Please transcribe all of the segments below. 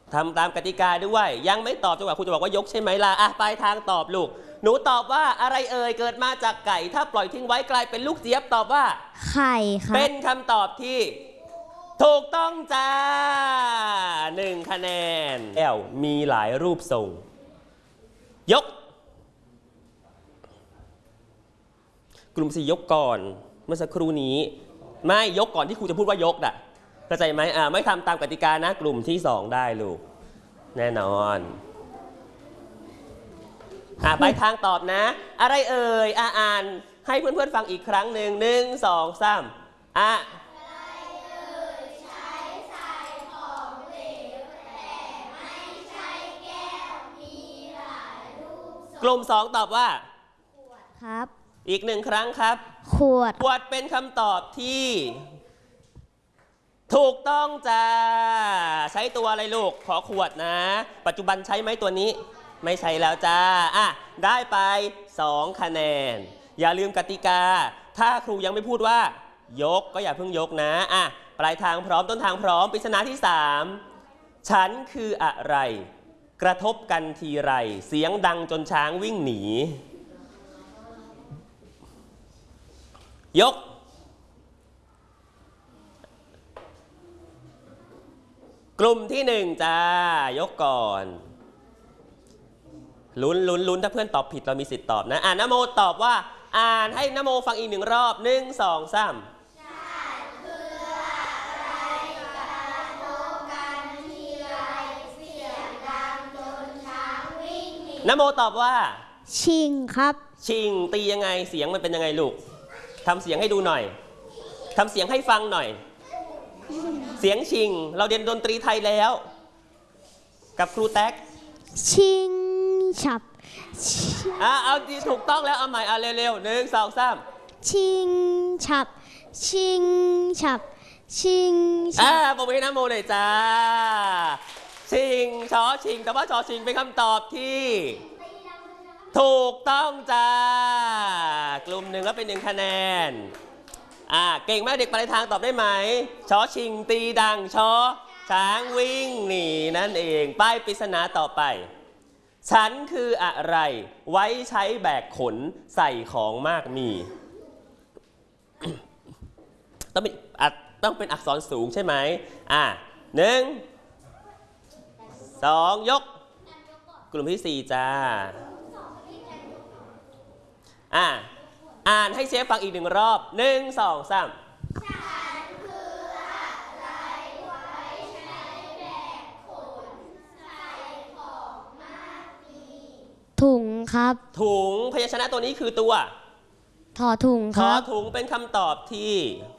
ทำตามกติกาด้วยยังไม่ตอบจนกว่าครูจะบอกว่ายกใช่ไหมล่ะปลายทางตอบลูกหนูตอบว่าอะไรเอ่ยเกิดมาจากไก่ถ้าปล่อยทิ้งไว้กลายเป็นลูกเจี๊ยบตอบว่าไข่ครับเป็นคำตอบที่ถูกต้องจ้า1 คะแนนมีหลายรูปทรงยกกลุ่ม4ยกก่อนเมื่อสักครู่นี้ไม่ยกก่อนที่ครูจะพูดว่ายกน่ะเข้าใจไหมไม่ทำตามกติกานะกลุ่มที่2ได้ลูกแน่นอนไปทางตอบนะอะไรเอ่ยอ่านให้เพื่อนๆฟังอีกครั้งหนึ่ง1 2 3กลุ่ม2ตอบว่าขวดครับอีก1 ครั้งครับขวดเป็นคำตอบที่ถูกต้องจ้าใช้ตัวอะไรลูกขอขวดนะปัจจุบันใช้ไหมตัวนี้ไม่ใช้แล้วจ้าได้ไป2 คะแนนอย่าลืมกติกาถ้าครูยังไม่พูดว่ายกก็อย่าเพิ่งยกนะปลายทางพร้อมต้นทางพร้อมปริศนาที่3ฉันคืออะไรกระทบกันทีไรเสียงดังจนช้างวิ่งหนียกกลุ่มที่1จ้ายกก่อนลุ้นถ้าเพื่อนตอบผิดเรามีสิทธิ์ตอบนะนโมตอบว่าอ่านให้นโมฟังอีก1 รอบ1 2 3นโมตอบว่าชิงครับชิงตียังไงเสียงมันเป็นยังไงลูกทำเสียงให้ดูหน่อยทำเสียงให้ฟังหน่อยเสียงชิงเราเรียนดนตรีไทยแล้วกับครูแท็กชิงฉับเอาดีถูกต้องแล้วเอาใหม่เร็วๆ1 2 3 ชิงฉับชิงฉับชิงฉับผมให้นโมหน่อยจ้าชิงชอชิงแต่ว่าชอชิงเป็นคำตอบที่ถูกต้องจ้ากลุ่ม1แล้วเป็น1 คะแนนเก่งมากเด็กปลายทางตอบได้ไหมชอชิงตีดังชอช้างวิ่งหนีนั่นเองป้ายปริศนาต่อไปฉันคืออะไรไว้ใช้แบกขนใส่ของมากมีต้องเป็นอักษรสูงใช่ไหม1 2ยกกลุ่มที่4จ้าอ่านให้เชฟฟังอีก1 รอบ1 2 3ฉันคืออะไรไว้ใช้แบกขนใส่ของมากมีถุงครับถุงพยัญชนะตัวนี้คือตัวถอถุงครับถอถุงเป็นคำตอบที่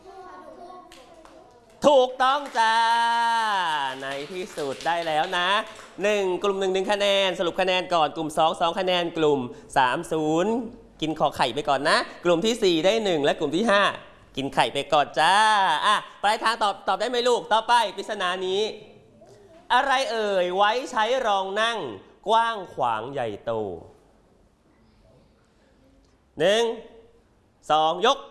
ถูกต้องจ้าในที่สุดได้แล้วนะ1 กลุ่ม1 คะแนนสรุปคะแนนก่อนกลุ่ม2 คะแนนกลุ่ม3 0กินขอไข่ไปก่อนนะกลุ่มที่4ได้1และกลุ่มที่5กินไข่ไปก่อนจ้าปลายทางตอบได้ไหมลูกต่อไปปริศนานี้อะไรเอ่ยไว้ใช้รองนั่งกว้างขวางใหญ่โต1 2ยก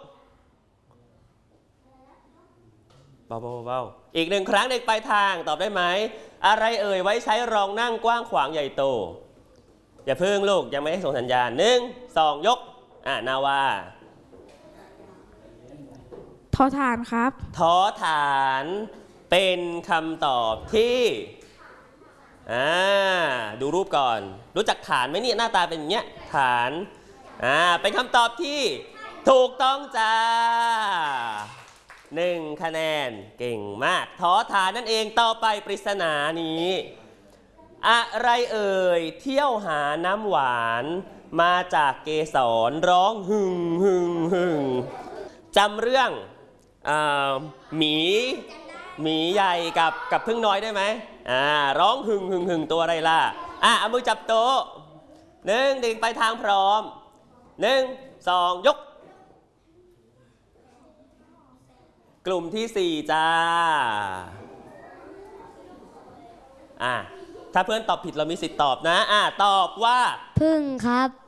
เบาอีก1 ครั้งเด็กปลายทางตอบได้ไหมอะไรเอ่ยไว้ใช้รองนั่งกว้างขวางใหญ่โตอย่าพึ่งลูกยังไม่ให้ส่งสัญญาณ1 2ยกนาวาทอฐานครับทอฐานเป็นคำตอบที่ดูรูปก่อนรู้จักฐานไหมเนี่ยหน้าตาเป็นอย่างเงี้ยฐานเป็นคำตอบที่ถูกต้องจ้า1 คะแนนเก่งมากทอฐานนั่นเองต่อไปปริศนานี้อะไรเอ่ยเที่ยวหาน้ำหวานมาจากเกสรร้องหึ่งหึ่งหึ่งจำเรื่องหมีใหญ่กับพึ่งน้อยได้ไหมร้องหึ่งหึ่งหึ่งตัวอะไรล่ะเอามือจับโต๊ะ1เด็กไปทางพร้อม1 2ยกกลุ่มที่4จ้าถ้าเพื่อนตอบผิดเรามีสิทธิ์ตอบนะตอบว่าพึ่งครับ